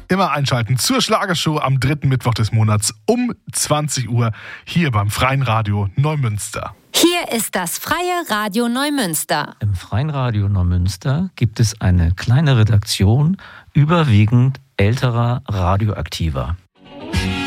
Immer einschalten zur Schlagershow am 3. Mittwoch des Monats um 20 Uhr hier beim Freien Radio Neumünster. Hier ist das Freie Radio Neumünster. Im Freien Radio Neumünster gibt es eine kleine Redaktion, überwiegend älterer Radioaktiver.